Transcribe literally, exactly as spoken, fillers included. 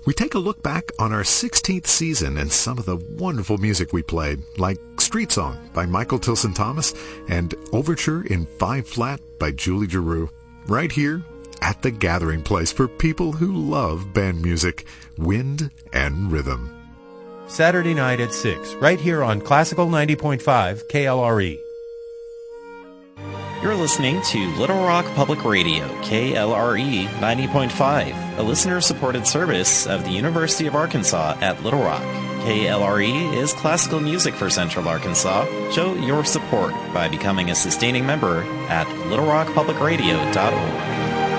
We take a look back on our sixteenth season and some of the wonderful music we played, like Street Song by Michael Tilson Thomas and Overture in five flat by Julie Giroux, right here at the gathering place for people who love band music, wind and rhythm. Saturday night at six, right here on Classical ninety point five K L R E. You're listening to Little Rock Public Radio, K L R E ninety point five, a listener-supported service of the University of Arkansas at Little Rock. K L R E is classical music for Central Arkansas. Show your support by becoming a sustaining member at little rock public radio dot org.